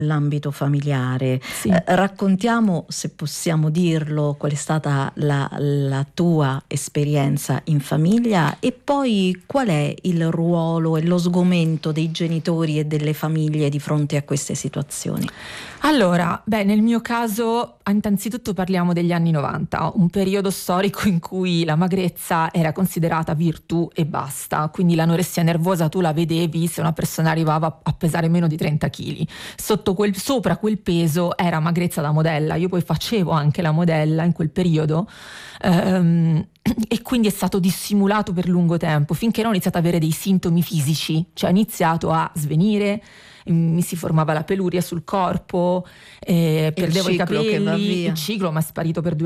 l'ambito familiare. Sì. Raccontiamo, se possiamo dirlo, qual è stata la tua esperienza in famiglia e poi qual è il ruolo e lo sgomento dei genitori e delle famiglie di fronte a queste situazioni. Allora, nel mio caso, innanzitutto parliamo degli anni 90, un periodo storico in cui la magrezza era considerata virtù e basta, quindi l'anoressia nervosa tu la vedevi se una persona arrivava a pesare meno di 30 kg. Sopra quel peso era magrezza da modella, io poi facevo anche la modella in quel periodo, e quindi è stato dissimulato per lungo tempo, finché non ho iniziato ad avere dei sintomi fisici, cioè ho iniziato a svenire, mi si formava la peluria sul corpo, perdevo i capelli, il ciclo mi è sparito per 2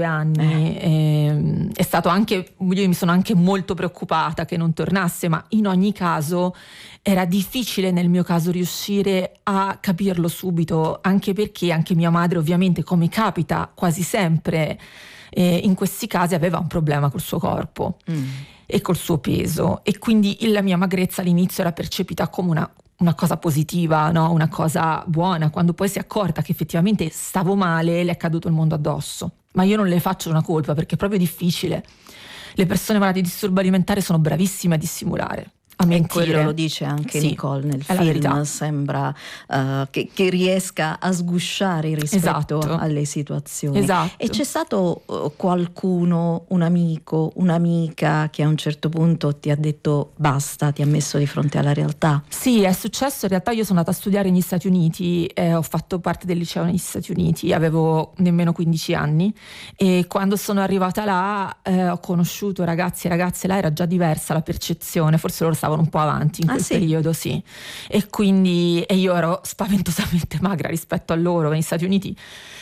anni, è stato anche, io mi sono anche molto preoccupata che non tornasse, ma in ogni caso era difficile nel mio caso riuscire a capirlo subito, anche perché anche mia madre, ovviamente, come capita quasi sempre in questi casi, aveva un problema col suo corpo e col suo peso, e quindi la mia magrezza all'inizio era percepita come una cosa positiva, no? Una cosa buona. Quando poi si è accorta che effettivamente stavo male, le è caduto il mondo addosso. Ma io non le faccio una colpa, perché è proprio difficile. Le persone malate di disturbo alimentare sono bravissime a dissimulare, a mentire. E quello lo dice anche sì, Nicole nel film, sembra che riesca a sgusciare rispetto alle situazioni. Esatto. E c'è stato qualcuno, un amico, un'amica che a un certo punto ti ha detto basta, ti ha messo di fronte alla realtà? Sì, è successo. In realtà io sono andata a studiare negli Stati Uniti, ho fatto parte del liceo negli Stati Uniti, avevo nemmeno 15 anni, e quando sono arrivata là ho conosciuto ragazzi e ragazze. Là era già diversa la percezione, forse loro stavano un po' avanti in quel periodo, sì. E quindi io ero spaventosamente magra rispetto a loro. Negli Stati Uniti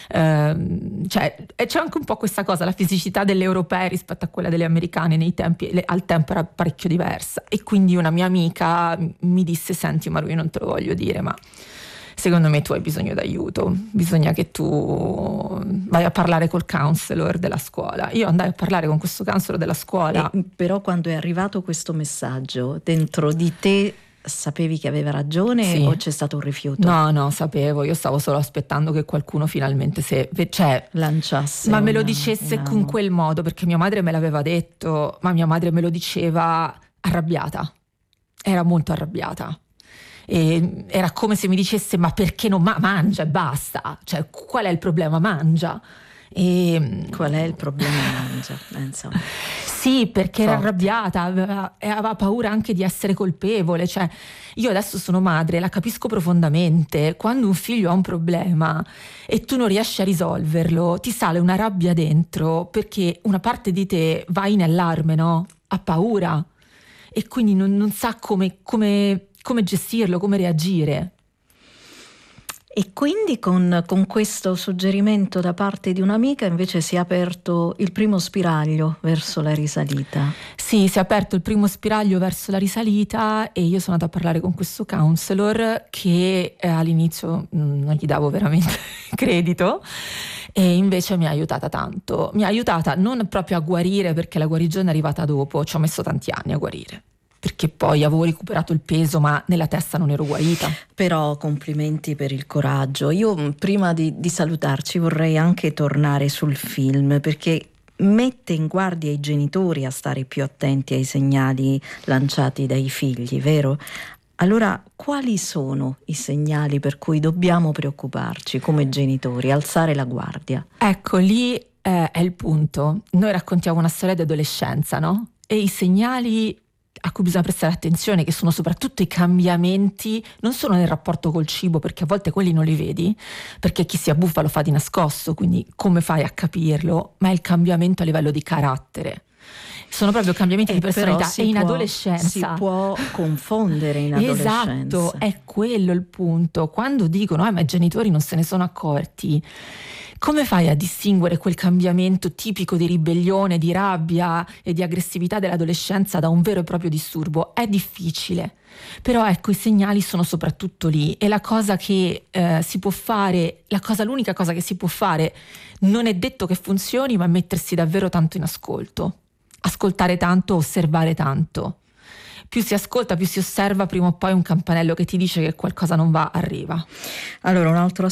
c'è anche un po' questa cosa, la fisicità delle europee rispetto a quella delle americane nei tempi, al tempo era parecchio diversa, e quindi una mia amica mi disse: senti Maru, io non te lo voglio dire, ma secondo me tu hai bisogno d'aiuto, bisogna che tu vai a parlare col counselor della scuola. Io andai a parlare con questo counselor della scuola. Però quando è arrivato questo messaggio, dentro di te sapevi che aveva ragione, sì, o c'è stato un rifiuto? No, sapevo, io stavo solo aspettando che qualcuno finalmente lanciasse, ma me lo dicesse con quel modo, perché mia madre me l'aveva detto, ma mia madre me lo diceva arrabbiata, era molto arrabbiata. E era come se mi dicesse: ma perché non mangia e basta, cioè qual è il problema, mangia. E qual è il problema, mangia, insomma. Sì, perché era arrabbiata, aveva paura anche di essere colpevole. Cioè, io adesso sono madre, la capisco profondamente. Quando un figlio ha un problema e tu non riesci a risolverlo, ti sale una rabbia dentro, perché una parte di te va in allarme, no? Ha paura, e quindi non sa come gestirlo, come reagire. E quindi con questo suggerimento da parte di un'amica invece si è aperto il primo spiraglio verso la risalita. Sì, si è aperto il primo spiraglio verso la risalita, e io sono andata a parlare con questo counselor che all'inizio non gli davo veramente credito, e invece mi ha aiutata tanto. Mi ha aiutata non proprio a guarire, perché la guarigione è arrivata dopo, ci ho messo tanti anni a guarire, perché poi avevo recuperato il peso, ma nella testa non ero guarita. Però complimenti per il coraggio. Io prima di salutarci vorrei anche tornare sul film, perché mette in guardia i genitori a stare più attenti ai segnali lanciati dai figli, vero? Allora, quali sono i segnali per cui dobbiamo preoccuparci come genitori, alzare la guardia? Ecco, lì è il punto. Noi raccontiamo una storia di adolescenza, no? E i segnali a cui bisogna prestare attenzione, che sono soprattutto i cambiamenti, non solo nel rapporto col cibo, perché a volte quelli non li vedi, perché chi si abbuffa lo fa di nascosto, quindi come fai a capirlo? Ma è il cambiamento a livello di carattere. Sono proprio cambiamenti di personalità, e in adolescenza si può confondere in adolescenza. Esatto, è quello il punto. Quando dicono ma i genitori non se ne sono accorti, come fai a distinguere quel cambiamento tipico di ribellione, di rabbia e di aggressività dell'adolescenza da un vero e proprio disturbo? È difficile, però ecco, i segnali sono soprattutto lì, e la cosa che si può fare, l'unica cosa che si può fare, non è detto che funzioni, ma mettersi davvero tanto in ascolto, ascoltare tanto, osservare tanto, più si ascolta, più si osserva, prima o poi un campanello che ti dice che qualcosa non va arriva. Allora, un altro